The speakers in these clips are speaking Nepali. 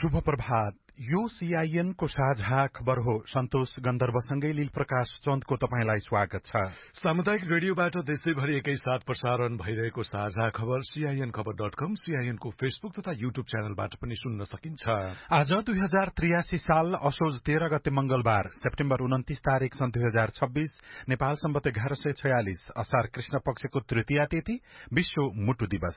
शुभ प्रभात। यो सीआईएन को साझा खबर हो। सन्तोष गन्धर्वसँगै लील प्रकाश चन्दको तपाईंलाई स्वागत छ। सामुदायिक रेडियोबाट देशैभरि एकैसाथ प्रसारण भइरहेको साझा खबर CINखबर.com, CIN को फेसबुक तथा युट्युब च्यानलबाट पनि सुन्न सकिन्छ। आज 2083 साल असोज 13 गते मंगलबार, सेप्टेम्बर 29 तारिक सन् 2026, नेपाल सम्वत 1146, असार कृष्ण पक्षको तृतीया तिथि, विश्व मुटु दिवस।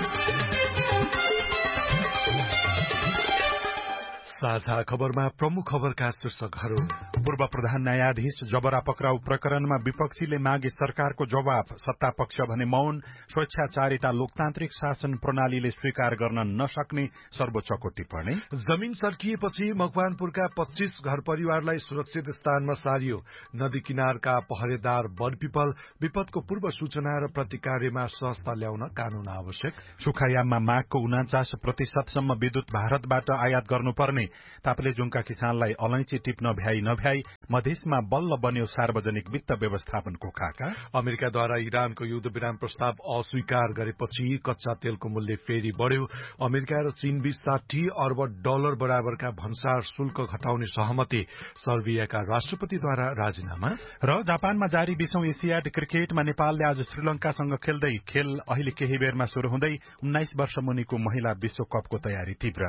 साझा खबरमा प्रमुख खबरका शीर्षकहरू। पूर्व प्रधान न्यायाधीश जबरा पक्राउ प्रकरणमा विपक्षीले मागे सरकारको जवाब, सत्ता पक्ष भने मौन, स्वेच्छाचारिता लोकतान्त्रिक शासन प्रणालीले स्वीकार गर्न नसक्ने सर्वोच्चको टिप्पणी। जमीन सर्किएपछि मकवानपुरका 25 घर परिवारलाई सुरक्षित स्थानमा सारियो। नदी किनारका पहरेदार वनपिपल, विपदको पूर्व सूचना र प्रतिकार्यमा सहजता ल्याउन कानून आवश्यक। सुखायाममा मागको 49% विद्युत भारतबाट आयात गर्नुपर्ने, ताप्लेजुङका किसानलाई अलैँची टिप्न भ्याई नभ्याई मधेसमा बल्ल बन्यो सार्वजनिक वित्त व्यवस्थापनको खाका। अमेरिकाद्वारा इरानको युद्ध विराम प्रस्ताव अस्वीकार गरेपछि कच्चा तेलको मूल्य फेरि बढ़्यो। अमेरिका र चीनबीच $60 अर्ब बराबरका भन्सार शुल्क घटाउने सहमति। सर्बियाका राष्ट्रपतिद्वारा राजीनामा। र जापानमा जारी 20औं एसियाड क्रिकेटमा नेपालले आज श्रीलंकासँग खेल्दै, खेल अहिले केही बेरमा शुरू हुँदै 19 वर्ष मुनिको महिला विश्वकपको तयारी तीव्र।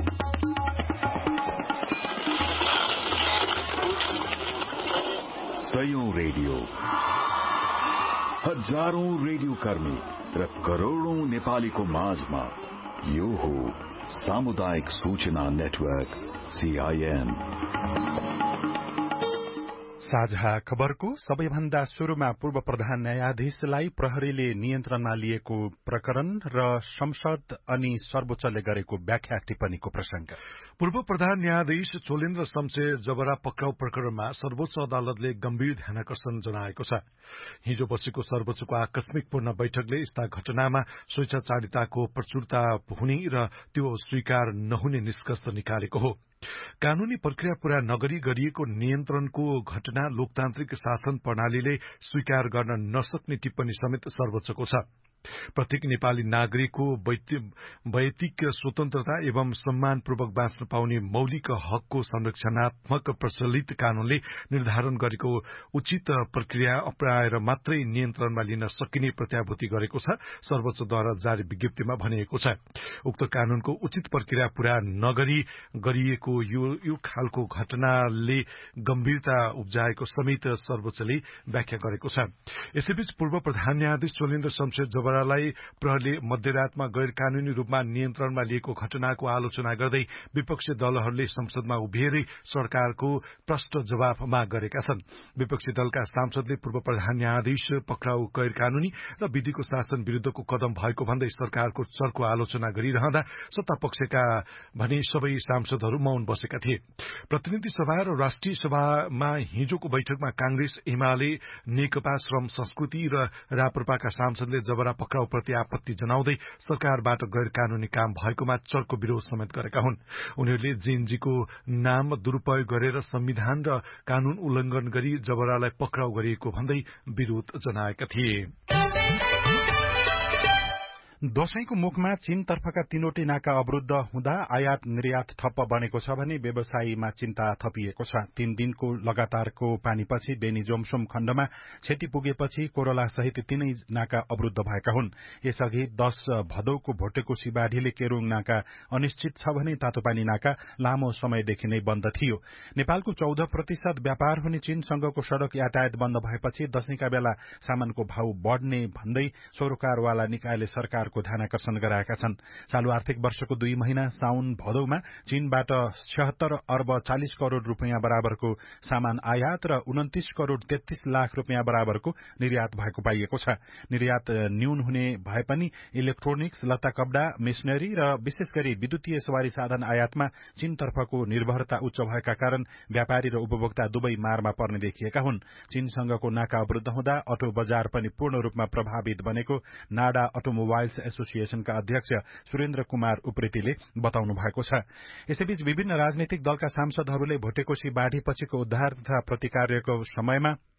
सयौं रेडियो, हजारौं रेडियो कर्मी र करोड़ौं नेपालीको माझमा यो हो सामुदायिक सूचना नेटवर्क CIN। साझा खबरको सबैभन्दा शुरूमा पूर्व प्रधान न्यायाधीशलाई प्रहरीले नियन्त्रणमा लिएको प्रकरण र संसद अनि सर्वोच्चले गरेको व्याख्या टिप्पणीको प्रसंग। पूर्व प्रधान न्यायाधीश चोलेन्द्र शमशेर जबरा पक्राउ प्रकरणमा सर्वोच्च अदालतले गम्भीर ध्यानाकर्षण जनाएको छ। हिजो बसेको सर्वोच्चको आकस्मिक पूर्ण बैठकले यस्ता घटनामा स्वेच्छाचारिताको प्रचुरता हुने र त्यो स्वीकार नहुने निष्कर्ष निकालेको हो। कानूनी प्रक्रिया पूरा नगरी गरिएको नियन्त्रणको घटना लोकतान्त्रिक शासन प्रणालीले स्वीकार गर्न नसक्ने टिप्पणी समेत सर्वोच्चको छ। प्रत्येक नेपाली नागरिकको वैयक्तिक स्वतन्त्रता एवं सम्मानपूर्वक बाँच्न पाउने मौलिक हकको संरक्षणात्मक प्रचलित कानूनले निर्धारण गरेको उचित प्रक्रिया अपनाएर मात्रै नियन्त्रणमा लिन सकिने प्रत्याभूति गरेको छ। सर्वोच्चद्वारा जारी विज्ञप्तिमा भनिएको छ, उक्त कानूनको उचित प्रक्रिया पूरा नगरी गरिएको यो खालको घटनाले गम्भीरता उब्जाएको समेत सर्वोच्चले व्याख्या गरेको छ। यसैबीच पूर्व प्रधान न्यायाधीश चोलेन्द्र शमशेर जबरालाई प्रहरीले मध्यरातमा गैर कानूनी रूपमा नियन्त्रणमा लिएको घटनाको आलोचना गर्दै विपक्षी दलहरूले संसदमा उभिएरै सरकारको प्रष्ट जवाफ माग गरेका छन्। विपक्षी दलका सांसदले पूर्व प्रधान न्यायाधीश पक्राउ गैर कानूनी र विधिको शासन विरूद्धको कदम भएको भन्दै सरकारको चर्को आलोचना गरिरहँदा सत्ता पक्षका भने सबै सांसदहरू मौन बसेका थिए। प्रतिनिधि सभा र राष्ट्रिय सभामा हिजोको बैठकमा कांग्रेस, एमाले, नेकपा, श्रम संस्कृति र राप्रपाका सांसदले जबरा पक्राउप्रति आपत्ति जनाउँदै सरकारबाट गैर कानूनी काम भएकोमा चर्को विरोध समेत गरेका हुन्। उनीहरूले जेएनजीको नाम दुरूपयोग गरेर संविधान र कानून उल्लंघन गरी जबरालाई पक्राउ गरिएको भन्दै विरोध जनाएका थिए। दशैंको मुखमा चीनतर्फका 3वटै नाका अवरूद्ध हुँदा आयात निर्यात ठप्प बनेको छ भने व्यवसायीमा चिन्ता थपिएको छ। 3 दिनको लगातारको पानीपछि बेनी जोमसोम खण्डमा क्षति पुगेपछि कोरोला सहित 3 नाका अवरूद्ध भएका हुन्। यसअघि 10 भदौको भोटेकोशी बाढीले केरूङ नाका अनिश्चित छ भने तातोपानी नाका लामो समयदेखि नै बन्द थियो। नेपालको 14% व्यापार हुने चीनसँगको सड़क यातायात बन्द भएपछि दशैंका बेला सामानको भाव बढ़ने भन्दै सरोकारवाला निकायले सरकार को ध्यानाकर्षण गराएका छन्। चालू आर्थिक वर्षको 2 महिना साउन भदौमा चीनबाट 76 अर्ब 40 करोड़ रूपियाँ बराबरको सामान आयात र 29 करोड़ 33 लाख रूपियाँ बराबरको निर्यात भएको पाइएको छ। निर्यात न्यून हुने भए पनि इलेक्ट्रोनिक्स, लत्ता कपड़ा, मेसिनरी र विशेष गरी विद्युतीय सवारी साधन आयातमा चीनतर्फको निर्भरता उच्च भएका कारण व्यापारी र उपभोक्ता दुवै मारमा पर्ने देखिएका हुन्। चीनसँगको नाका अवरूद्ध हुँदा अटो बजार पनि पूर्ण रूपमा प्रभावित बनेको नाडा अटोमोबाइल्स एसोसिएशनका अध्यक्ष सुरेन्द्र कुमार उप्रेतीले बताउनु भएको छ। यसैबीच विभिन्न राजनीतिक दलका सांसदहरूले भोटेकोशी बाढ़ी पछिको उद्धार तथा प्रतिकार्यको समयमा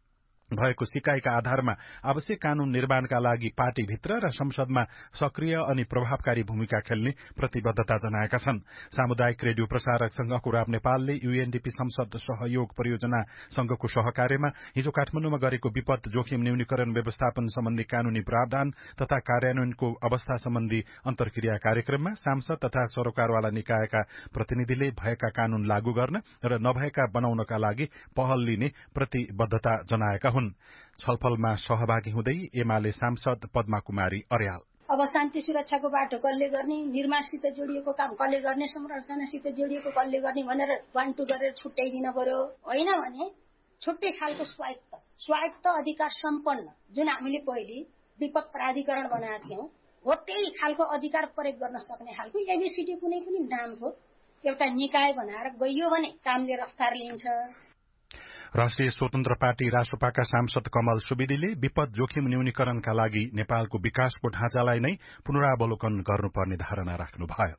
भएको सिकाइका आधारमा आवश्यक कानून निर्माणका लागि पार्टीभित्र र संसदमा सक्रिय अनि प्रभावकारी भूमिका खेल्ने प्रतिबद्धता जनाएका छन्। सामुदायिक रेडियो प्रसारक संघ कुराब नेपालले यूएनडीपी संसद सहयोग परियोजना संघको सहकार्यमा हिजो काठमाडौँमा गरेको विपद जोखिम न्यूनीकरण व्यवस्थापन सम्बन्धी कानूनी प्रावधान तथा कार्यान्वयनको अवस्था सम्बन्धी अन्तर्क्रिया कार्यक्रममा सांसद तथा सरोकारवाला निकायका प्रतिनिधिले भएका कानून लागू गर्न र नभएका बनाउनका लागि पहल लिने प्रतिबद्धता जनाएका हुन्। छलफलमा सहभागी हुँदै एमाले सांसद पद्मा कुमारी अर्याल अब शान्ति सुरक्षाको बाटो कसले गर्ने, निर्माणसित जोडिएको काम कसले गर्ने, संरचनासित जोडिएको कसले गर्ने भनेर 1-2 गरेर छुट्याइदिन पर्यो। होइन भने छुट्टै खालको स्वायत्त अधिकार सम्पन्न जुन हामीले पहिले विपद प्राधिकरण बनाएका थियौं हो त्यही खालको अधिकार प्रयोग गर्न सक्ने खालको एबीसीडी कुनै पनि नामको एउटा निकाय बनाएर गइयो भने कामले रफ्तार लिन्छ। राष्ट्रिय स्वतन्त्र पार्टी राष्ट्रपाका सांसद कमल सुवेदीले विपद जोखिम न्यूनीकरणका लागि नेपालको विकासको ढाँचालाई नै पुनरावलोकन गर्नुपर्ने धारणा राख्नुभयो।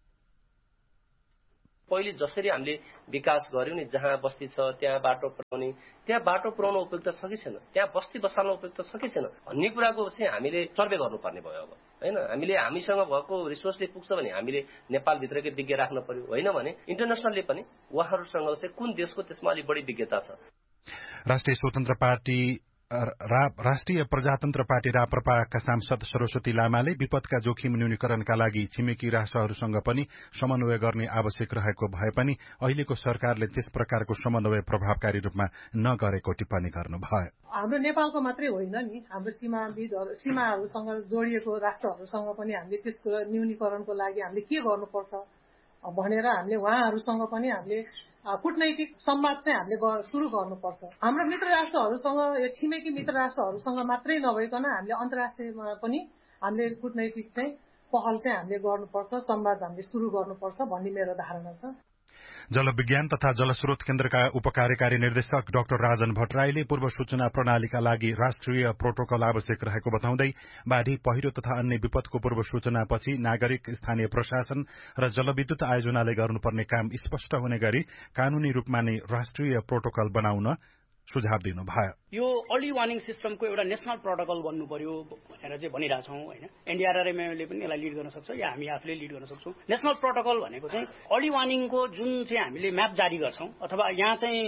पहिले जसरी हामीले विकास गर्यौं नि, जहाँ बस्ती छ त्यहाँ बाटो पुर्याउने, त्यहाँ बाटो पुर्याउन उपयुक्त छ कि छैन, त्यहाँ बस्ती बसाल्न उपयुक्त छ कि छैन भन्ने कुराको चाहिँ हामीले सर्वे गर्नुपर्ने भयो। अब हैन, हामीले हामीसँग भएको रिसोर्सले पुग्छ भने हामीले नेपालभित्रकै विज्ञ राख्न पर्यो। होइन भने इन्टरनेसनलले पनि उहाँहरूसँग चाहिँ कुन देशको त्यसमा अलि बढी विज्ञता छ। राष्ट्रिय प्रजातन्त्र पार्टी राप्रपाका सांसद सरस्वती लामाले विपदका जोखिम न्यूनीकरणका लागि छिमेकी राष्ट्रहरूसँग पनि समन्वय गर्ने आवश्यक रहेको भए पनि अहिलेको सरकारले त्यस प्रकारको समन्वय प्रभावकारी रूपमा नगरेको टिप्पणी गर्नुभयो। हाम्रो नेपालको मात्रै होइन नि, हाम्रो सीमाहरूसँग जोडिएको राष्ट्रहरूसँग पनि हामीले त्यसको न्यूनीकरणको लागि हामीले के गर्नुपर्छ भनेर हामीले उहाँहरूसँग पनि हामीले कूटनैतिक संवाद चाहिँ हामीले सुरु गर्नुपर्छ। हाम्रो मित्र राष्ट्रहरूसँग, यो छिमेकी मित्र राष्ट्रहरूसँग मात्रै नभइकन हामीले अन्तर्राष्ट्रियमा पनि हामीले कूटनैतिक चाहिँ पहल चाहिँ हामीले गर्नुपर्छ, संवाद हामीले सुरु गर्नुपर्छ भन्ने मेरो धारणा छ। जलविज्ञान तथा जलस्रोत केन्द्रका उपकार्यकारी निर्देशक डाक्टर राजन भट्टराईले पूर्व सूचना प्रणालीका लागि राष्ट्रिय प्रोटोकल आवश्यक रहेको बताउँदै बाढ़ी, पहिरो तथा अन्य विपदको पूर्व सूचनापछि नागरिक, स्थानीय प्रशासन र जलविद्युत आयोजनाले गर्नुपर्ने काम स्पष्ट हुने गरी कानूनी रूपमा नै राष्ट्रिय प्रोटोकल बनाउन सुझाव दिनुभयो। यो अर्ली वार्निङ सिस्टमको एउटा नेशनल प्रोटोकल बन्नु पर्यो भनेर चाहिँ भनिरहेछौँ। होइन, एनडीआरआरएमले पनि यसलाई लिड गर्न सक्छ या हामी आफूले लिड गर्न सक्छौँ। नेशनल प्रोटोकल भनेको चाहिँ अर्ली वार्निङको जुन चाहिँ हामीले म्याप जारी गर्छौँ अथवा यहाँ चाहिँ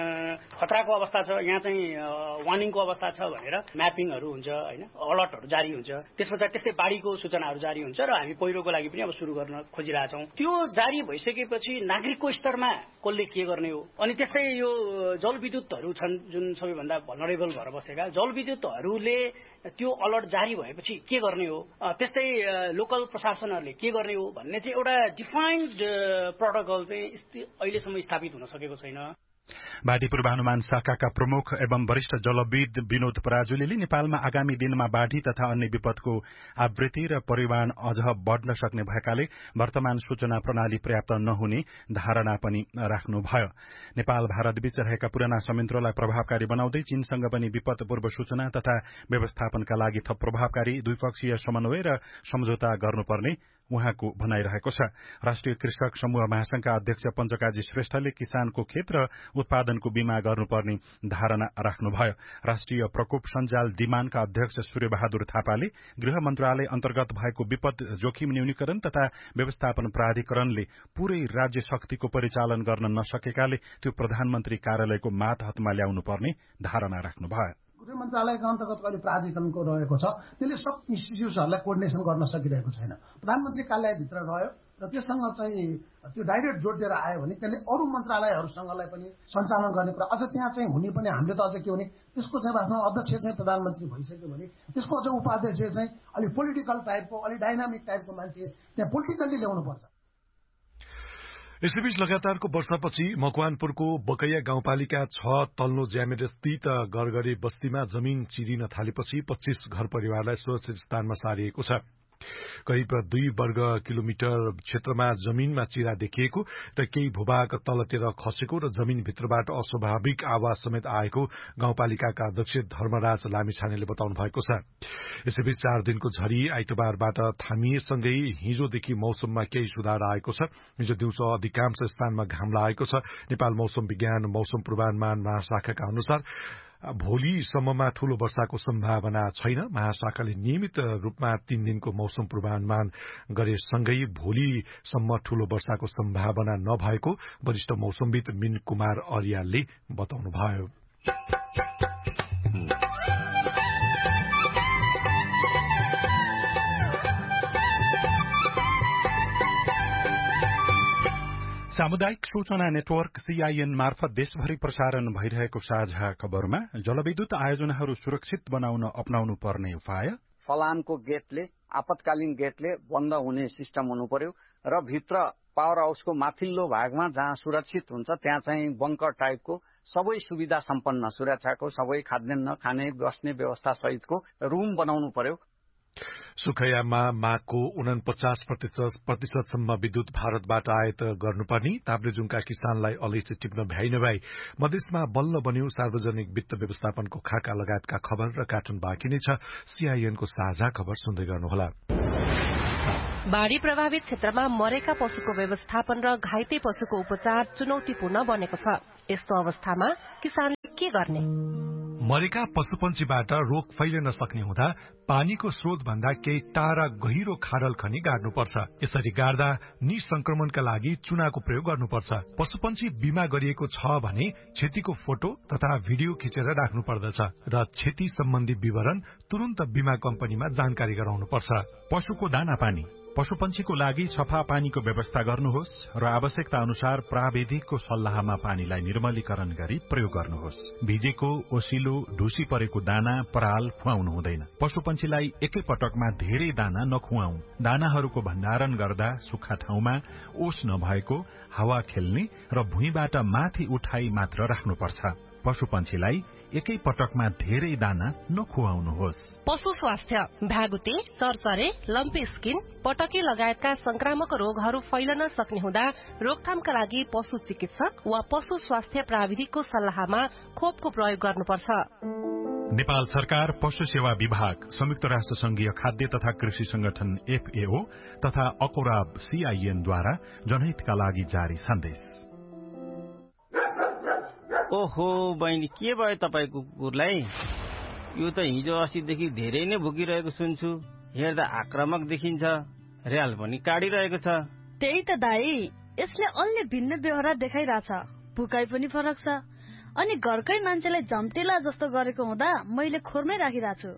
खतराको अवस्था छ, यहाँ चाहिँ वार्निङको अवस्था छ भनेर म्यापिङहरू हुन्छ, होइन, अलर्टहरू जारी हुन्छ। त्यस पछाडि त्यस्तै बाढीको सूचनाहरू जारी हुन्छ र हामी पहिरोको लागि पनि अब सुरु गर्न खोजिरहेछौँ। त्यो जारी भइसकेपछि नागरिकको स्तरमा कसले के गर्ने हो, अनि त्यस्तै यो जलविद्युतहरू छन् जुन सबैभन्दा भलनरेबल भएर बसेका जलविद्युतहरूले त्यो अलर्ट जारी भएपछि के गर्ने हो, त्यस्तै लोकल प्रशासनहरूले के गर्ने हो भन्ने चाहिँ एउटा डिफाइन्ड प्रोटोकल चाहिँ अहिलेसम्म स्थापित हुन सकेको छैन। बाढ़ी पूर्वानुमान शाखाका प्रमुख एवं वरिष्ठ जलविद विनोद पराजुलीले नेपालमा आगामी दिनमा बाढ़ी तथा अन्य विपदको आवृत्ति र परिमाण अझ बढ़न सक्ने भएकाले वर्तमान सूचना प्रणाली पर्याप्त नहुने धारणा पनि राख्नुभयो। नेपाल भारतबीच रहेका पुराना संयन्त्रलाई प्रभावकारी बनाउँदै चीनसँग पनि विपद पूर्व सूचना तथा व्यवस्थापनका लागि थप प्रभावकारी द्विपक्षीय समन्वय र सम्झौता गर्नुपर्ने उहाँको भनाइरहेको छ। राष्ट्रिय कृषक समूह महासंघका अध्यक्ष पञ्चकाजी श्रेष्ठले किसानको खेत र उत्पादनको बीमा गर्नुपर्ने धारणा राख्नुभयो। राष्ट्रिय प्रकोप सञ्जाल डिमानका अध्यक्ष सूर्यबहादुर थापाले गृह मन्त्रालय अन्तर्गत भएको विपद जोखिम न्यूनीकरण तथा व्यवस्थापन प्राधिकरणले पूरै राज्य शक्तिको परिचालन गर्न नसकेकाले त्यो प्रधानमन्त्री कार्यालयको मातहतमा ल्याउनुपर्ने धारणा राख्नुभयो। गृह मन्त्रालयका अन्तर्गत अहिले प्राधिकरणको रहेको छ, त्यसले सब इन्स्टिट्युटहरूलाई कोर्डिनेसन गर्न सकिरहेको छैन। प्रधानमन्त्री कार्यालयभित्र रह्यो र त्यससँग चाहिँ त्यो डाइरेक्ट जोडिएर आयो भने त्यसले अरू मन्त्रालयहरूसँगलाई पनि सञ्चालन गर्ने कुरा अझ त्यहाँ चाहिँ हुने पनि हामीले त अझ के भने त्यसको चाहिँ वास्तवमा अध्यक्ष चाहिँ प्रधानमन्त्री भइसक्यो भने त्यसको अझ उपाध्यक्ष चाहिँ अलिक पोलिटिकल टाइपको, अलिक डाइनामिक टाइपको मान्छे त्यहाँ पोलिटिकल्ली ल्याउनुपर्छ। यसैबीच लगातारको वर्षापछि मकवानपुरको बकैया गाउँपालिका 6 तल्लो ज्यामिरे स्थित गरगरे बस्तीमा जमीन चिरिन थालेपछि 25 घर परिवारलाई सुरक्षित स्थानमा सारिएको छ। करिब 2 वर्ग किलोमिटर क्षेत्रमा जमीनमा चिरा देखिएको र केही भूभाग तलतिर खसेको र जमीनभित्रबाट अस्वाभाविक आवाज समेत आएको गाउँपालिकाका अध्यक्ष धर्मराज लामिछानेले बताउनु भएको छ। यसैबीच 4 दिनको झरी आइतबारबाट थामिएसँगै हिजोदेखि मौसममा केही सुधार आएको छ। हिजो दिउँसो अधिकांश स्थानमा घाम लागेको छ। नेपाल मौसम विज्ञान मौसम पूर्वानुमान महाशाखाका अनुसार भोलिसम्ममा ठूलो वर्षाको सम्भावना छैन। महाशाखाले नियमित रूपमा 3 दिनको मौसम पूर्वानुमान गरेसँगै भोलिसम्म ठूलो वर्षाको सम्भावना नभएको वरिष्ठ मौसमविद मिन कुमार अर्यालले बताउनुभयो। सामुदायिक सूचना नेटवर्क सीआईएन मार्फत देशभरि प्रसारण भइरहेको साझा खबरमा जलविद्युत आयोजनाहरू सुरक्षित बनाउन अपनाउनु पर्ने उपाय, फलामको गेटले आपतकालीन गेटले बन्द हुने सिस्टम हुनु पर्यो र भित्र पावर हाउसको माथिल्लो भागमा जहाँ सुरक्षित हुन्छ त्यहाँ चाहिँ बंकर टाइपको सबै सुविधा सम्पन्न सुरक्षाको सबै खाद्यान्न खाने बस्ने व्यवस्था सहितको रूम बनाउनु पर्यो। सुखैयामा माघको 49% विद्युत भारतबाट आयात गर्नुपर्ने, ताप्लेजुङका किसानलाई अलैँची टिप्न भ्याइ नभई मधेसमा बल्ल बन्यो सार्वजनिक वित्त व्यवस्थापनको खाका लगायतका खबर र कार्टुन बाँकी नै छ। सीआईएनको साझा खबर सुन्दै गर्नुहोला। बाढ़ी प्रभावित क्षेत्रमा मरेका पशुको व्यवस्थापन र घाइते पशुको उपचार चुनौतीपूर्ण बनेको छ। यस्तो अवस्थामा किसानले के गर्ने? मरेका पशुपन्छीबाट रोग फैलिन सक्ने हुँदा पानीको स्रोत भन्दा केही टाढा गहिरो खाडल खनी गाड्नुपर्छ। यसरी गाड्दा निसंक्रमणका लागि चुनाको प्रयोग गर्नुपर्छ। पशुपन्छी बिमा गरिएको छ भने क्षतिको फोटो तथा भिडियो खिचेर राख्नु पर्दछ र क्षति सम्बन्धी विवरण तुरन्त बिमा कम्पनीमा जानकारी गराउनुपर्छ। पशुको दाना पानी, पशुपन्छीको लागि सफा पानीको व्यवस्था गर्नुहोस् र आवश्यकता अनुसार प्राविधिकको सल्लाहमा पानीलाई निर्मलीकरण गरी प्रयोग गर्नुहोस्। भिजेको, ओसिलो, ढुसी परेको दाना, पराल खुवाउनु हुँदैन। पशुपन्छीलाई एकै पटकमा धेरै दाना नखुवाऊ। दानाहरूको भण्डारण गर्दा सुक्खा ठाउँमा, ओस नभएको, हावा खेल्ने र भुइँबाट माथि उठाई मात्र राख्नुपर्छ। पशुपन्छीलाई एकै पटकमा धेरै दाना नखुवाउनुहोस्। पशु स्वास्थ्य, भ्यागुते, चरचरे, लम्पी स्किन, पटकी लगायतका संक्रामक रोगहरू फैलन सक्ने हुँदा रोकथामका लागि पशु चिकित्सक वा पशु स्वास्थ्य प्राविधिकको सल्लाहमा खोपको प्रयोग गर्नुपर्छ। नेपाल सरकार, पशु सेवा विभाग, संयुक्त राष्ट्र संघीय खाद्य तथा कृषि संगठन FAO तथा अकोराब CIN-द्वारा जनहितका लागि जारी सन्देश। ओहो बहिनी, के भयो तपाईको कुकुरलाई? यो त हिजो अस्तिदेखि धेरै नै भुकिरहेको सुन्छु। हेर्दा आक्रामक देखिन्छ, र्याल पनि काटिरहेको छ। त्यही त दाई, यसले अलि भिन्न व्यवहार देखाइरहेछ। भुकाइ पनि फरक छ अनि घरकै मान्छेलाई झम्टेला जस्तो गरेको हुँदा मैले खोरमै राखिरहेको छु।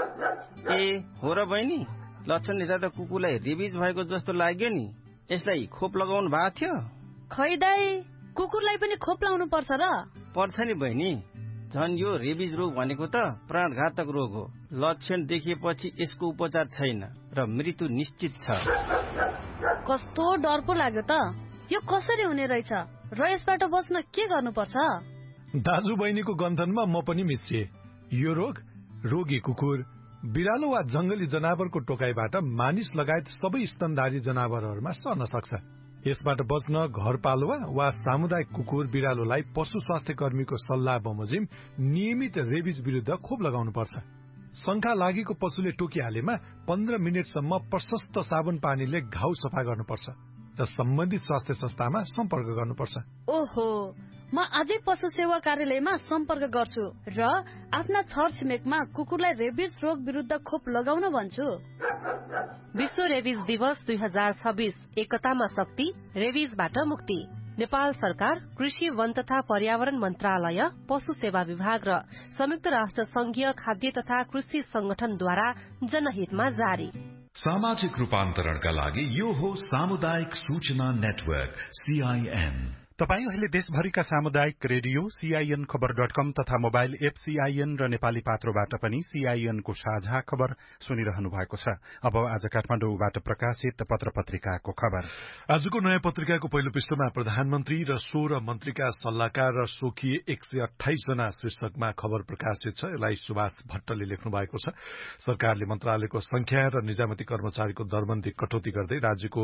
ए हो र बहिनी, लक्षण हेर्दा त कुकुरलाई रेबिज भएको जस्तो लाग्यो नि। यसलाई खोप लगाउनु भएको थियो? खै दाई, कुकुरलाई पनि खोप लाउनु पर्छ र? पर्छ नि बहिनी। झन् यो रेबिज रोग भनेको त प्राणघातक रोग हो। लक्षण देखिएपछि यसको उपचार छैन र मृत्यु निश्चित छ। कस्तो डर पो लाग्यो त। यो कसरी हुने रहेछ र यसबाट बच्न के गर्नुपर्छ? दाजु बहिनीको गन्थनमा म पनि मिसिए। यो रोग रोगी कुकुर, बिरालो वा जंगली जनावरको टोकाइबाट मानिस लगायत सबै स्तनधारी जनावरहरूमा सर्न सक्छ। यसबाट बच्न घरपालुवा वा सामुदायिक कुकुर बिरालोलाई पशु स्वास्थ्य कर्मीको सल्लाह बमोजिम नियमित रेबिज विरुद्ध खोप लगाउनु पर्छ। शंका लागेको पशुले टोकिहालेमा 15 मिनेटसम्म प्रशस्त साबुन पानीले घाउ सफा गर्नुपर्छ र सम्बन्धित स्वास्थ्य संस्थामा सम्पर्क गर्नुपर्छ। ओहो, म आजै पशु सेवा कार्यालयमा सम्पर्क गर्छु र आफ्ना छरछिमेकमा कुकुरलाई रेबिज रोग विरुद्ध खोप लगाउन भन्छु। विश्व रेबिज दिवस 2026, एकतामा शक्ति, रेबिजबाट मुक्ति। नेपाल सरकार, कृषि, वन तथा पर्यावरण मन्त्रालय, पशु सेवा विभाग र संयुक्त राष्ट्र संघीय खाद्य तथा कृषि संगठनद्वारा जनहितमा जारी। सामाजिक रूपान्तरणका लागि यो हो सामुदायिक सूचना नेटवर्क CIN। तपाई अहिले देशभरिका सामुदायिक रेडियो CIN खबर.com तथा मोबाइल एप CIN र नेपाली पात्रोबाट पनि CIN को साझा खबर सुनिरहनु भएको छ। अब आज काठमाडौँबाट प्रकाशित पत्र पत्रिकाको खबर। आजको नयाँ पत्रिकाको पहिलो पृष्ठमा प्रधानमन्त्री र 16 मन्त्रीका सल्लाहकार र सोखिए 128 जना शीर्षकमा खबर प्रकाशित छ। यसलाई सुभाष भट्टले लेख्नु भएको छ। सरकारले मन्त्रालयको संख्या र निजामती कर्मचारीको दरबन्दी कटौती गर्दै राज्यको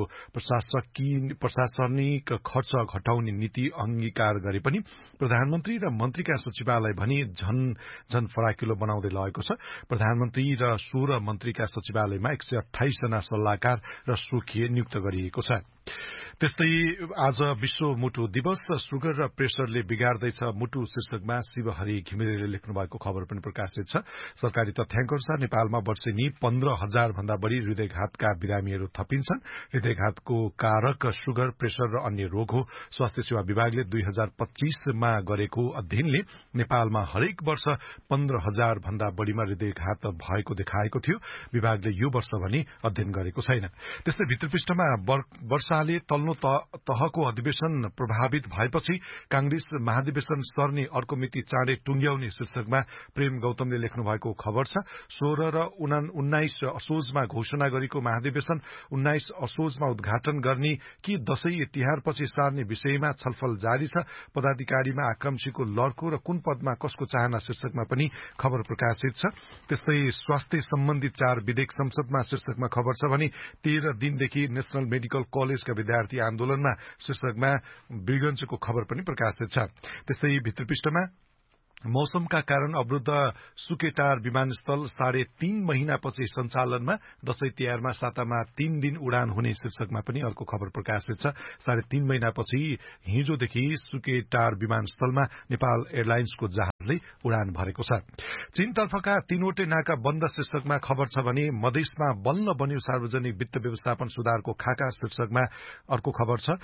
प्रशासनिक खर्च घटाउने नीति अंगीकार गरे पनि प्रधानमन्त्री र मन्त्रीका सचिवालय भनी झन फराकिलो बनाउँदै लगेको छ। प्रधानमन्त्री र 16 मन्त्रीका सचिवालयमा 128 जना सल्लाहकार र सोखिए नियुक्त गरिएको छ। त्यस्तै आज विश्व मुटु दिवस, सुगर र प्रेसरले बिगार्दैछ मुटु शीर्षकमा शिवहरि घिमिरेले लेख्नु भएको खबर पनि प्रकाशित छ। सरकारी तथ्याङ्क अनुसार नेपालमा वर्षेनी 15,000 भन्दा बढ़ी हृदयघातका बिरामीहरू थपिन्छन्। हृदयघातको कारक सुगर, प्रेसर र अन्य रोग हो। स्वास्थ्य सेवा विभागले 2025मा गरेको अध्ययनले नेपालमा हरेक वर्ष 15,000 भन्दा बढ़ीमा हृदयघात भएको देखाएको थियो। विभागले यो वर्ष भने अध्ययन गरेको छैन। त्यस्तै भित्रपृष्ठमा वर्षाले तल्लो तहको अधिवेशन प्रभावित भएपछि कांग्रेस महाधिवेशन सर्ने अर्को मिति चाँडै टुंग्याउने शीर्षकमा प्रेम गौतमले लेख्नु भएको खबर छ। 16 र 19 असोजमा घोषणा गरेको महाधिवेशन 19 असोजमा उद्घाटन गर्ने कि दशैं तिहारपछि सार्ने विषयमा छलफल जारी छ। पदाधिकारीमा आकांक्षीको लड्को र कुन पदमा कसको चाहना शीर्षकमा पनि खबर प्रकाशित छ। त्यस्तै स्वास्थ्य सम्बन्धी 4 विधेयक संसदमा शीर्षकमा खबर छ भने 13 दिनदेखि नेशनल मेडिकल कलेजका विद्यार्थी आन्दोलनमा शीर्षकमा वीरगंजको खबर पनि प्रकाशित छ। त्यस्तै भित्रपृष्ठमा मौसमका कारण अवरुद्ध सुकेटार विमानस्थल 3.5 महिनापछि सञ्चालनमा, दशैं तिहारमा सातामा 3 दिन उडान हुने शीर्षकमा पनि अर्को खबर प्रकाशित छ। 3.5 महिनापछि हिजोदेखि सुकेटार विमानस्थलमा नेपाल एयरलाइन्सको जहाजले उडान भरेको छ। चीनतर्फका 3वटै नाका बन्द शीर्षकमा खबर छ भने मधेसमा बल्ल बन्यो सार्वजनिक वित्त व्यवस्थापन सुधारको खाका शीर्षकमा अर्को खबर छ।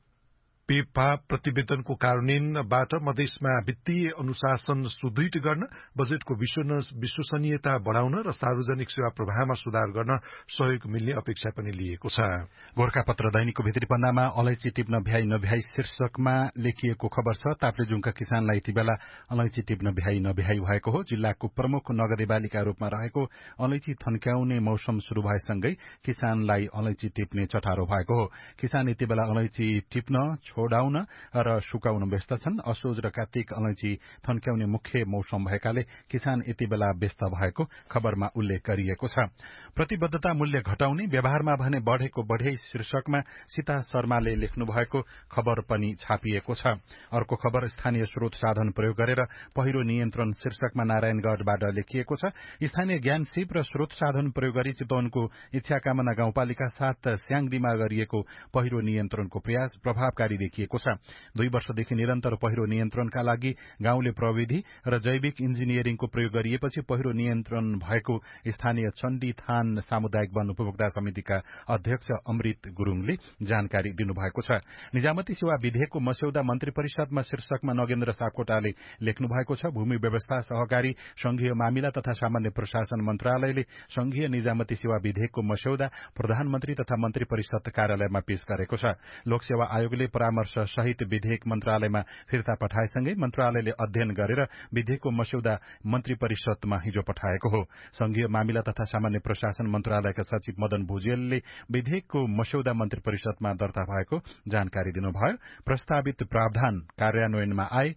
पेपा प्रतिवेदनको कार्यान्वयनबाट मधेसमा वित्तीय अनुशासन सुदृढ गर्न, बजेटको विश्वसनीयता बढ़ाउन र सार्वजनिक सेवा प्रवाहमा सुधार गर्न सहयोग मिल्ने अपेक्षा पनि लिएको छ। गोरखापत्र दैनिकको भित्री पन्नामा अलैँची टिप्न भ्याई नभ्याई शीर्षकमा लेखिएको खबर छ। ताप्लेजुङका किसानलाई यति बेला अलैँची टिप्न भ्याई नभ्याई भएको हो। जिल्लाको प्रमुख नगदे बालीका रूपमा रहेको अलैँची थन्क्याउने मौसम शुरू भएसँगै किसानलाई अलैँची टिप्ने चटारो भएको हो। किसान यति बेला अलैँची टिप्न, छोडाउन र सुकाउन व्यस्त छन्। असोज र कार्तिक अलैँची थन्क्याउने मुख्य मौसम भएकाले किसान यति बेला व्यस्त भएको खबरमा उल्लेख गरिएको छ। प्रतिबद्धता मूल्य घटाउने, व्यवहारमा भने बढ़ेको बढ़े शीर्षकमा सीता शर्माले लेख्नु भएको खबर पनि छापिएको छ। अर्को खबर स्थानीय स्रोत साधन प्रयोग गरेर पहिरो नियन्त्रण शीर्षकमा नारायणगढ़बाट लेखिएको छ। स्थानीय ज्ञान सिप र स्रोत साधन प्रयोग गरी चितवनको इच्छाकामना गाउँपालिका 7 स्याङदीमा गरिएको पहिरो नियन्त्रणको प्रयास प्रभावकारी देखिएको छ। 2 वर्षदेखि निरन्तर पहिरो नियन्त्रणका लागि गाउँले प्रविधि र जैविक इन्जिनियरिङको प्रयोग गरिएपछि पहिरो नियन्त्रण भएको स्थानीय चण्डी थान सामुदायिक वन उपभोक्ता समितिका अध्यक्ष अमृत गुरूङले जानकारी दिनुभएको छ। निजामती सेवा विधेयकको मस्यौदा मन्त्री परिषदमा शीर्षकमा नगेन्द्र सापकोटाले लेख्नु भएको छ। भूमि व्यवस्था, सहकारी, संघीय मामिला तथा सामान्य प्रशासन मन्त्रालयले संघीय निजामती सेवा विधेयकको मस्यौदा प्रधानमन्त्री तथा मन्त्री परिषद कार्यालयमा पेश गरेको छ। लोकसेवा आयोगले परामर्श सहित विधेयक मन्त्रालयमा फिर्ता पठाएसँगै मन्त्रालयले अध्ययन गरेर विधेयकको मस्यौदा मन्त्री परिषदमा हिजो पठाएको हो। संघीय मामिला तथा सामान्य प्रशासन मन्त्रालयका सचिव मदन भुजेलले विधेयकको मस्यौदा मन्त्री परिषदमा दर्ता भएको जानकारी दिनुभयो। प्रस्तावित प्रावधान कार्यान्वयनमा आए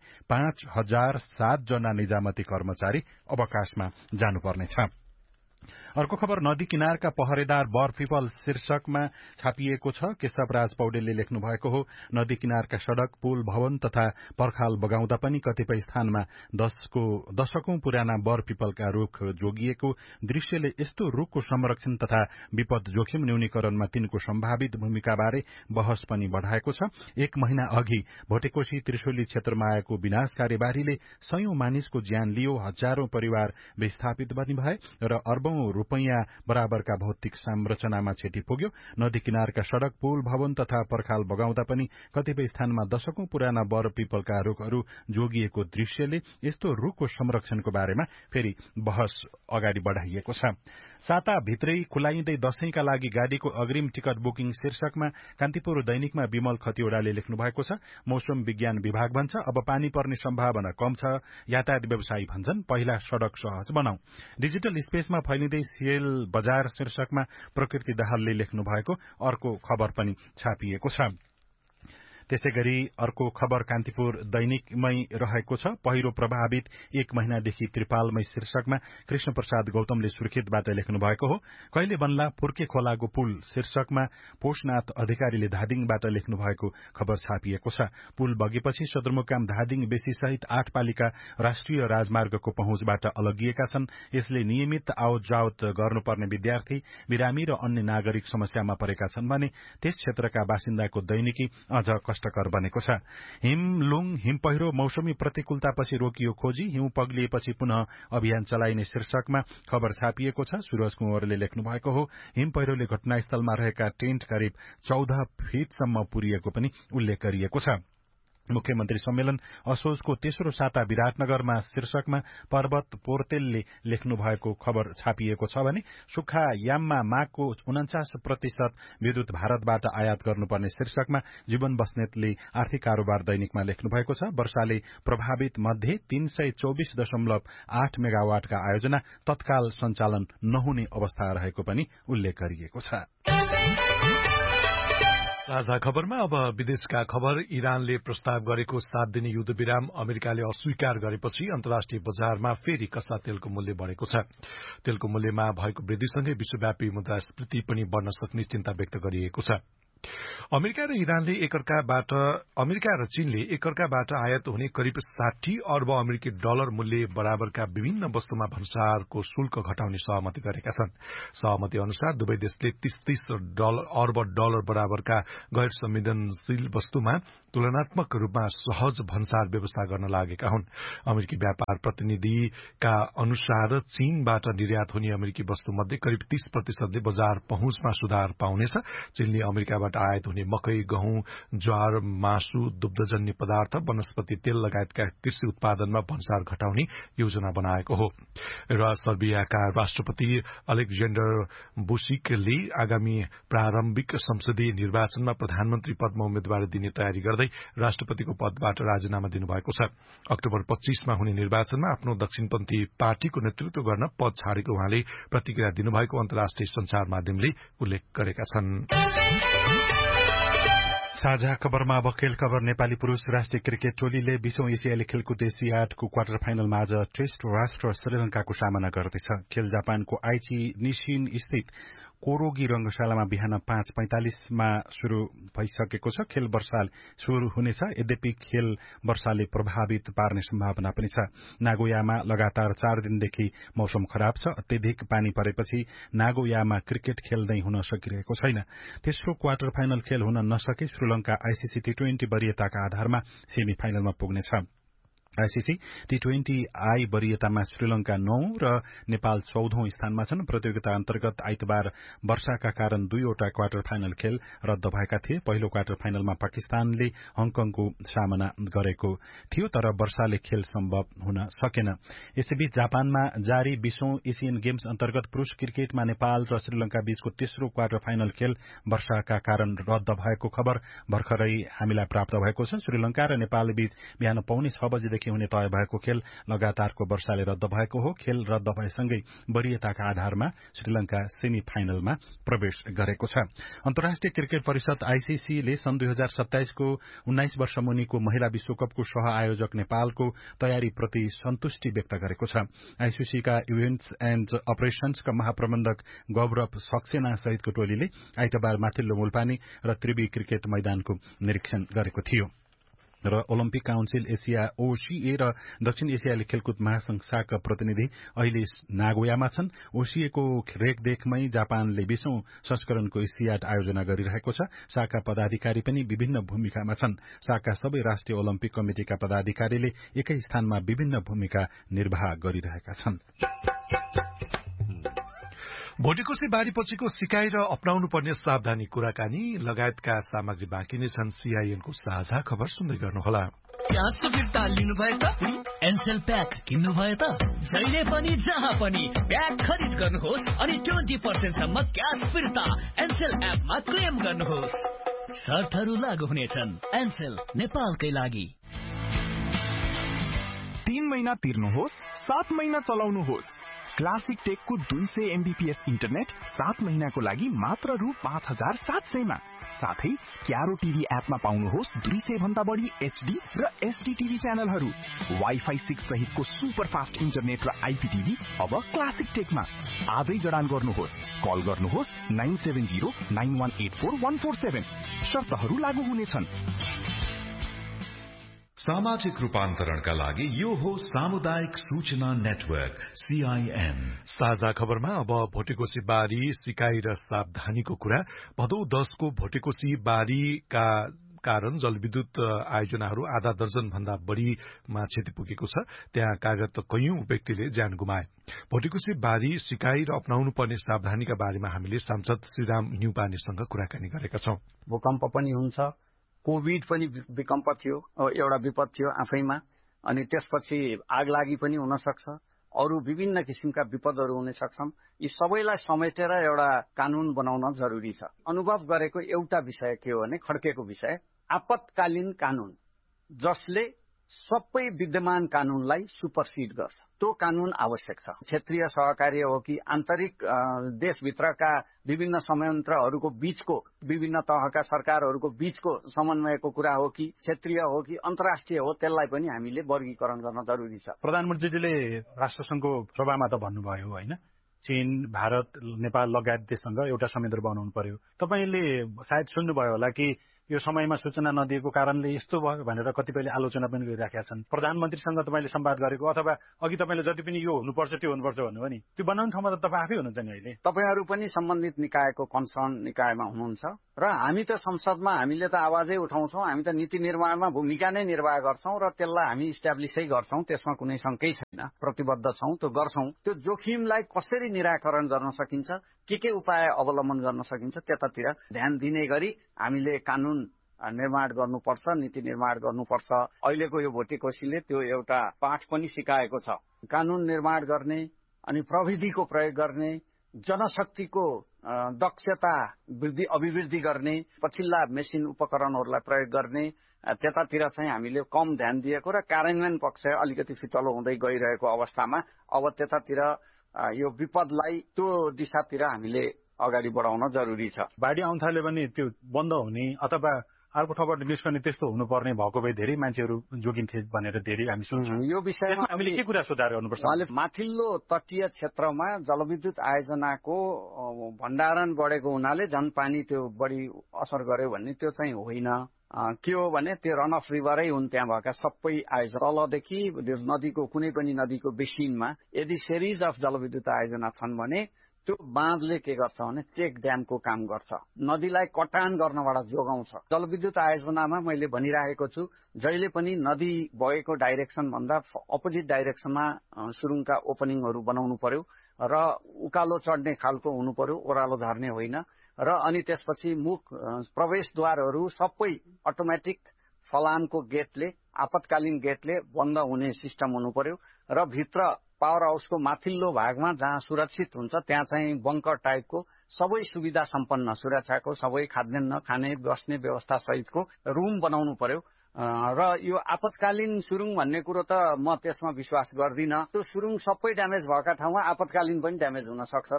5,007 जना निजामती कर्मचारी अवकाशमा जानुपर्नेछ। अर्को खबर नदी किनारका पहरेदार बर पिपल शीर्षकमा छापिएको छ। केशवराज पौडेलले लेख्नु भएको हो। नदी किनारका सड़क, पुल, भवन तथा पर्खाल बगाउँदा पनि कतिपय स्थानमा दशकौं पुराना बर पिपलका रूख जोगिएको दृश्यले यस्तो रूखको संरक्षण तथा विपद जोखिम न्यूनीकरणमा तिनको सम्भावित भूमिकाबारे बहस पनि बढ़ाएको छ। 1 महिना अघि भोटेकोशी त्रिशुली क्षेत्रमा आएको विनाशकारी बाढ़ीले सयौं मानिसको ज्यान लियो, हजारौं परिवार विस्थापित पनि भए र अर्बौं रुपैयाँ बराबरका भौतिक संरचनामा क्षति पुग्यो। नदी किनारका सड़क, पुल, भवन तथा पर्खाल बगाउँदा पनि कतिपय स्थानमा दशकौं पुराना बर पिपलका रूखहरू जोगिएको दृश्यले यस्तो रूखको संरक्षणको बारेमा फेरि बहस अगाडि बढ़ाइएको छ। साताभित्रै खुलाइँदै दशैंका लागि गाडीको अग्रिम टिकट बुकिङ शीर्षकमा कान्तिपुर दैनिकमा विमल खतिवड़ाले लेख्नु भएको छ। मौसम विज्ञान विभाग भन्छ अब पानी पर्ने सम्भावना कम छ। यातायात व्यवसायी भन्छन् पहिला सड़क सहज बनाऊ। डिजिटल स्पेसमा फैलिँदै सेल बजार शीर्षकमा प्रकृति दाहालले लेख्नु भएको अर्को खबर पनि छापिएको छ। त्यसैगरी अर्को खबर कान्तिपुर दैनिकमै रहेको छ। पहिरो प्रभावित 1 महिनादेखि त्रिपालमै शीर्षकमा कृष्ण प्रसाद गौतमले सुर्खेतबाट लेख्नु भएको हो। कहिले बन्ला फुर्के खोलाको पुल शीर्षकमा पोषनाथ अधिकारीले धादिङबाट लेख्नु भएको खबर छापिएको छ। पुल बगेपछि सदरमुकाम धादिङ बेसी सहित 8 पालिका राष्ट्रिय राजमार्गको पहुँचबाट अलगिएका छन्। यसले नियमित आवत जावत गर्नुपर्ने विद्यार्थी, बिरामी र अन्य नागरिक समस्यामा परेका छन् भने त्यस क्षेत्रका बासिन्दाको दैनिकी अझ कष्टकर बनेको छ। हिम पहिरो मौसमी प्रतिकूलतापछि रोकियो खोजी, हिउँ पग्लिएपछि पुनः अभियान चलाइने शीर्षकमा खबर छापिएको छ। सुरज कुँवरले लेख्नु भएको हो। हिम पहिरोले घटनास्थलमा रहेका टेन्ट करिब 14 फिटसम्म पुरिएको पनि उल्लेख गरिएको छ। मुख्यमन्त्री सम्मेलन असोजको तेस्रो साता विराटनगरमा शीर्षकमा पर्वत पोर्तेलले लेख्नु भएको खबर छापिएको छ भने सुक्खा याममा मागको 49% विद्युत भारतबाट आयात गर्नुपर्ने शीर्षकमा जीवन बस्नेतले आर्थिक कारोबार दैनिकमा लेख्नु भएको छ। वर्षाले प्रभावित मध्ये 324.8 मेगावाटका आयोजना तत्काल सञ्चालन नहुने अवस्था रहेको पनि उल्लेख गरिएको छ। ताजा खबरमा अब विदेशका खबर। इरानले प्रस्ताव गरेको 7 दिने युद्ध विराम अमेरिकाले अस्वीकार गरेपछि अन्तर्राष्ट्रिय बजारमा फेरि कच्चा तेलको मूल्य बढेको छ। तेलको मूल्यमा भएको वृद्धिसँगै विश्वव्यापी मुद्रास्फीति पनि बढ्न सक्ने चिन्ता व्यक्त गरिएको छ। अमेरिका र चीनले एकअर्काबाट आयात हुने करिब 60 अर्ब अमेरिकी डलर मूल्य बराबरका विभिन्न वस्तुमा भन्सारको शुल्क घटाउने सहमति गरेका छन्। सहमति अनुसार दुवै देशले 30 अर्ब डलर बराबरका गैर संवेदनशील वस्तुमा तुलनात्मक रूपमा सहज भन्सार व्यवस्था गर्न लागेका हुन्। अमेरिकी व्यापार प्रतिनिधिका अनुसार चीनबाट निर्यात हुने अमेरिकी वस्तु मध्ये करिब 30% ले बजार पहुँचमा सुधार पाउनेछ। चीनले अमेरिकाबाट आयात हुने मकै, गहुँ, ज्वार, मासु, दुग्धजन्य पदार्थ, वनस्पति तेल लगायतका कृषि उत्पादनमा भन्सार घटाउने योजना बनाएको हो। र सर्बियाका राष्ट्रपति अलेक्जेन्डर बुसिकले आगामी प्रारम्भिक संसदीय निर्वाचनमा प्रधानमन्त्री पदमा उम्मेद्वारी दिने तयारी गर्दै राष्ट्रपतिको पदबाट राजीनामा दिनुभएको छ। अक्टोबर 25 मा हुने निर्वाचनमा आफ्नो दक्षिणपन्थी पार्टीको नेतृत्व गर्न पद छाडेको उहाँले प्रतिक्रिया दिनुभएको अन्तर्राष्ट्रिय संचार माध्यमले उल्लेख गरेका छन्। साझा खबरमा अब खेल खबर। नेपाली पुरूष राष्ट्रिय क्रिकेट टोलीले 20औं एसियाली खेलकुद एसियाडको क्वार्टर फाइनलमा आज टेस्ट राष्ट्र श्रीलंकाको सामना गर्दैछ। खेल जापानको आइची निशिन स्थित कोरोगी रंगशालामा बिहान 5:45 मा शुरू भइसकेको छ। खेल वर्षा शुरू हुनेछ। यद्यपि खेल वर्षाले प्रभावित पार्ने सम्भावना पनि छ। नागोयामा लगातार 4 दिनदेखि मौसम खराब छ। अत्यधिक पानी परेपछि नागोयामा क्रिकेट खेल्दै हुन सकिरहेको छैन। तेस्रो क्वार्टर फाइनल खेल हुन नसके श्रीलंका आईसीसी टी20 वरियताका आधारमा सेमी फाइनलमा पुग्नेछ। आईसीसी टी20 आई वरियतामा श्रीलंका 9 र नेपाल 14औं स्थानमा छन्। प्रतियोगिता अन्तर्गत आइतबार वर्षाका कारण 2वटा क्वार्टर फाइनल खेल रद्द भएका थिए। पहिलो क्वार्टर फाइनलमा पाकिस्तानले हङकङको सामना गरेको थियो, तर वर्षाले खेल सम्भव हुन सकेन। यसैबीच जापानमा जारी 20औं एसियन गेम्स अन्तर्गत पुरूष क्रिकेटमा नेपाल र श्रीलंका बीचको तेस्रो क्वार्टर फाइनल खेल वर्षाका कारण रद्द भएको खबर भर्खरै हामीलाई प्राप्त भएको छ। श्रीलंका र नेपाल बीच बिहान 5:45 बजे हुने तय भएको खेल लगातारको वर्षाले रद्द भएको हो। खेल रद्द भएसँगै वरियताका आधारमा श्रीलंका सेमी फाइनलमा प्रवेश गरेको छ। अन्तर्राष्ट्रिय क्रिकेट परिषद आईसीसीले सन् 2027 को 19 वर्ष मुनिको महिला विश्वकपको सह आयोजक नेपालको तयारीप्रति सन्तुष्टि व्यक्त गरेको छ। आईसीसीका इभेन्ट्स एण्ड अपरेशन्सका महाप्रबन्धक गौरव सक्सेना सहितको टोलीले आइतबार माथिल्लो मुलपानी र त्रिवी क्रिकेट मैदानको निरीक्षण गरेको थियो। र ओलम्पिक काउन्सिल एसिया ओसीए र दक्षिण एसियाली खेलकुद महासंघका प्रतिनिधि अहिले नागोयामा छन्। ओसीएको रेखदेखमै जापानले 20औं संस्करणको एसियाड आयोजना गरिरहेको छ। शाखा पदाधिकारी पनि विभिन्न भूमिकामा छन्। शाखा सबै राष्ट्रिय ओलम्पिक कमिटिका पदाधिकारीले एकै स्थानमा विभिन्न भूमिका निर्वाह गरिरहेका छन्। भोटेकोसे बारीपछिको सिकाइ र अपनाउनु पर्ने सावधानी कुराकानी लगायतका सामग्री बाँकी नै छन्। सीआईएनको साझा खबर सुन्दै गर्नुहोला। क्यासको फिर्ता लिनुभयो त एनसेल प्याक किन्नुभयो त जहिले पनि जहाँ पनि प्याक खरिद गर्नुहोस् अनि 20% सम्म क्यास फिर्ता एनसेल एपमा क्लेम गर्नुहोस्। शर्तहरू लागू हुनेछन्। एनसेल नेपालकै लागि। 3 महिना तिर्नुहोस्, 7 महिना चलाउनुहोस्। क्लासिक टेकको 200 MBPS इन्टरनेट 7 महिनाको लागि मात्र रु 5700 मा। साथै क्यारो टिभी एपमा पाउनुहोस् 200 भन्दा बढी HD र SD टिभी च्यानलहरू। वाइफाई 6 सहितको सुपर फास्ट इन्टरनेट र IPTV अब क्लासिक टेकमा। आजै जडान गर्नुहोस्। कल गर्नुहोस् 9709184147। शर्तहरू लागू हुनेछन्। सामाजिक रूपान्तरणका लागि यो हो सामुदायिक सूचना नेटवर्क CIN। साझा खबरमा अब भोटेकोशी बारी, सिकाई र सावधानीको कुरा। भदौ 10 को भोटेकोशी बारीका कारण जलविद्युत आयोजनाहरू आधा दर्जन भन्दा बढ़ीमा क्षति पुगेको छ। त्यहाँ कार्यरत कैयौं व्यक्तिले ज्यान गुमाए। भोटेकोशी बारी, सिकाई र अपनाउनु पर्ने सावधानीका बारेमा हामीले सांसद श्रीराम न्युपानेसँग कुराकानी गरेका छौं। भूकम्प पनि हुन्छ, कोभिड पनि विकम्प थियो, एउटा विपद थियो आफैमा, अनि त्यसपछि आगलागी पनि हुन सक्छ, अरू विभिन्न किसिमका विपदहरू हुन सक्छन्। यी सबैलाई समेटेर एउटा कानून बनाउन जरुरी छ। अनुभव गरेको एउटा विषय के हो भने खड्केको विषय आपतकालीन कानून, जसले सबै विद्यमान कानूनलाई सुपरसिड गर्छ। त्यो कानून आवश्यक छ। क्षेत्रीय सहकार्य हो कि आन्तरिक देशभित्रका विभिन्न संयन्त्रहरूको बीचको, विभिन्न तहका सरकारहरूको बीचको समन्वयको कुरा हो कि क्षेत्रीय हो कि अन्तर्राष्ट्रिय हो, त्यसलाई पनि हामीले वर्गीकरण गर्न जरुरी छ। प्रधानमन्त्रीजीले राष्ट्रसङ्घको सभामा त भन्नुभयो होइन, चीन, भारत, नेपाल लगायत देशसँग एउटा संयन्त्र बनाउनु पर्यो। तपाईले सायद सुन्नुभयो होला कि यो समयमा सूचना नदिएको कारणले यस्तो भयो भनेर कतिपयले आलोचना पनि गरिराखेका छन्। प्रधानमन्त्रीसँग तपाईले संवाद गरेको अथवा अघि तपाईले जति पनि यो हुनुपर्छ त्यो हुनुपर्छ भन्नुभयो नि, त्यो बनाउने ठाउँमा त तपाईँ आफै हुनुहुन्छ नि अहिले। तपाईहरू पनि सम्बन्धित निकायको कन्सर्न निकायमा हुनुहुन्छ र हामी त संसदमा हामीले त आवाजै उठाउँछौँ। हामी त नीति निर्माणमा भूमिका नै निर्वाह गर्छौं र त्यसलाई हामी इस्टाब्लिसै गर्छौं। त्यसमा कुनै शंकै छैन, प्रतिबद्ध छौं, त्यो गर्छौं। त्यो जोखिमलाई कसरी निराकरण गर्न सकिन्छ, के उपाय अवलम्बन गर्न सकिन्छ, त्यतातिर ध्यान दिने गरी हामीले कानून निर्माण गर्नुपर्छ, नीति निर्माण गर्नुपर्छ। अहिलेको यो भोटेकोशीले त्यो एउटा पाठ पनि सिकाएको छ। कानून निर्माण गर्ने अनि प्रविधिको प्रयोग गर्ने, जनशक्तिको दक्षता अभिवृद्धि गर्ने, पछिल्ला मेसिन उपकरणहरूलाई प्रयोग गर्ने, त्यतातिर चाहिँ हामीले कम ध्यान दिएको र कार्यान्वयन पक्ष अलिकति फितलो हुँदै गइरहेको अवस्थामा अब त्यतातिर यो विपदलाई त्यो दिशातिर हामीले अगाडि बढाउन जरुरी छ। बाढी आउन थाल्यो भने त्यो बन्द हुने अथवा अर्को ठाउँबाट निस्कने त्यस्तो हुनुपर्ने भएको भए धेरै मान्छेहरू जोगिन्थे भनेर धेरै हामी सुन्छौँ। यो विषयमा हामीले के कुरा सुधार गर्नुपर्छ? माथिल्लो तटीय क्षेत्रमा जलविद्युत आयोजनाको भण्डारण बढेको हुनाले झन् पानी त्यो बढी असर गर्यो भन्ने त्यो चाहिँ होइन। के हो भने त्यो रन अफ रिभरै हुन्। त्यहाँ भएका सबै आयोजना तलदेखि नदीको कुनै पनि नदीको बेसिनमा यदि सिरिज अफ जलविद्युत आयोजना छन् भने त्यो बाँधले के गर्छ भने चेक ड्यामको काम गर्छ, नदीलाई कटान गर्नबाट जोगाउँछ। जलविद्युत आयोजनामा मैले भनिरहेको छु, जहिले पनि नदी बगेको डाइरेक्सन भन्दा अपोजिट डाइरेक्सनमा सुरुङका ओपनिङहरू बनाउनु पर्यो र उकालो चढ्ने खालको हुनु पर्यो, ओह्रालो झर्ने होइन। र अनि त्यसपछि मुख प्रवेशद्वारहरू सबै अटोमेटिक फलामको गेटले, आपतकालीन गेटले बन्द हुने सिस्टम हुनु पर्यो र भित्र पावर हाउसको माथिल्लो भागमा जहाँ सुरक्षित हुन्छ त्यहाँ चाहिँ बङ्कर टाइपको सबै सुविधा सम्पन्न, सुरक्षाको सबै खाद्यान्न, खाने बस्ने व्यवस्था सहितको रुम बनाउनु पर्यो। र यो आपतकालीन सुरुङ भन्ने कुरो त म त्यसमा विश्वास गर्दिन। त्यो सुरुङ सबै ड्यामेज भएका ठाउँमा आपतकालीन पनि ड्यामेज हुन सक्छ।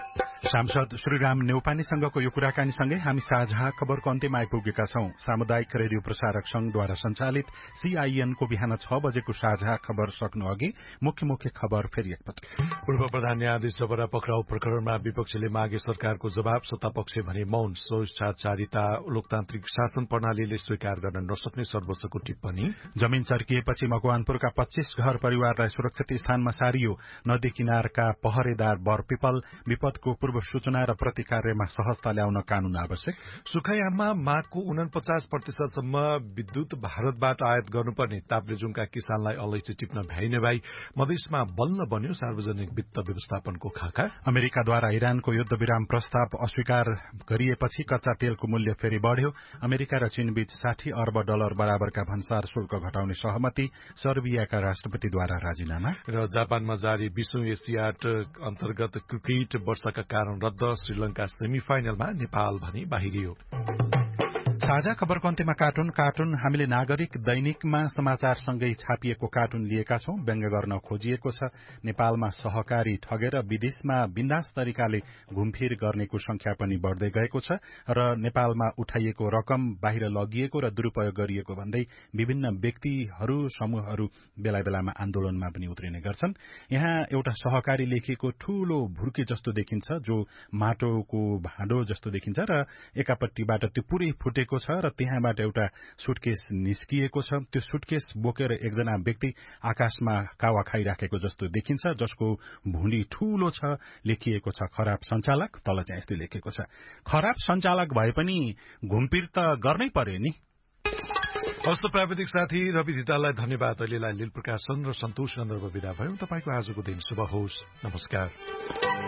सांसद श्रीराम न्यौपानेसँगको यो कुराकानीसँगै हामी साझा खबरको अन्त्यमा आइपुगेका छौं। सामुदायिक रेडियो प्रसारक संघद्वारा सञ्चालित CIN को बिहान 6 बजेको साझा खबर सक्नु अघि मुख्य खबर फेरि एकपटक। पूर्व प्रधान न्यायाधीश जबरा पक्राउ प्रकरणमा विपक्षले मागे सरकारको जवाब, सत्तापक्ष भने मौन। स्वेच्छाचारिता लोकतान्त्रिक शासन प्रणालीले स्वीकार गर्न नसक्ने सर्वोच्चको टिप्पणी। जमीन चर्किएपछि मकवानपुरका 25 घर परिवारलाई सुरक्षित स्थानमा सारियो। नदी किनारका पहरेदार बरपिपल। विपदको पूर्व सूचना र प्रतिकार्यमा सहजता ल्याउन कानून आवश्यक। सुखायाममा माघको 49% विद्युत भारतबाट आयात गर्नुपर्ने ताप्लेजुङका किसानलाई अलैँची टिप्न भ्याइने भाइ। मधेसमा बल्ल बन्यो सार्वजनिक वित्त व्यवस्थापनको खाका। अमेरिकाद्वारा इरानको युद्ध विराम प्रस्ताव अस्वीकार गरिएपछि कच्चा तेलको मूल्य फेरि बढ्यो। अमेरिका र चीनबीच $60 अर्ब बराबरका भन्सार शुल्क घटाउने सहमति। सर्बियाका राष्ट्रपतिद्वारा राजीनामा। र जापानमा जारी 20औं एसियाड अन्तर्गत क्रिकेट वर्षका कारण रद्द। श्रीलंका सेमिफाइनलमा नेपाल भनी बाहिरियो। साझा खबरको अन्त्यमा कार्टुन हामीले नागरिक दैनिकमा समाचारसँगै छापिएको कार्टुन लिएका छौं। व्यङ्ग्य गर्न खोजिएको छ नेपालमा सहकारी ठगेर विदेशमा बिन्दास तरिकाले घुमफिर गर्नेको संख्या पनि बढ्दै गएको छ र नेपालमा उठाइएको रकम बाहिर लगिएको र दुरूपयोग गरिएको भन्दै विभिन्न व्यक्तिहरू समूहहरू बेला बेलामा आन्दोलनमा पनि उत्रिने गर्छन्। यहाँ एउटा सहकारी लेखिएको ठूलो भुर्के जस्तो देखिन्छ, जो माटोको भाँडो जस्तो देखिन्छ र एकापट्टिबाट त्यो पुरै फुटेको छ र त्यहाँबाट एउटा सुटकेस निस्किएको छ। त्यो सुटकेस बोकेर एकजना व्यक्ति आकाशमा कावा खाइराखेको जस्तो देखिन्छ, जसको भुँडी ठूलो छ। लेखिएको छ खराब सञ्चालक, तल चाहिँ यस्तै लेखिएको छ, खराब सञ्चालक भए पनि घुमफिर त गर्नै पर्यो नि। हस्त प्राविधिक साथी रवि धिताललाई धन्यवाद। अहिलेलाई लील प्रकाशन र सन्तोष चन्द्र विदा भयौं। तपाईको आजको दिन शुभ होस्। नमस्कार।